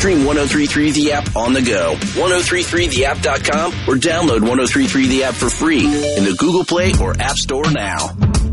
Stream 1033 The App on the go, 1033theapp.com, or download 1033 The App for free in the Google Play or App Store now.